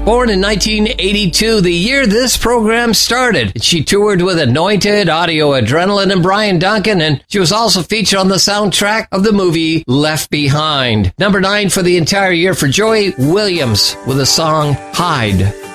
Born in 1982, the year this program started. She toured with Anointed, Audio Adrenaline, and Brian Duncan, and she was also featured on the soundtrack of the movie Left Behind. Number 9 for the entire year for Joey Williams with the song Hide.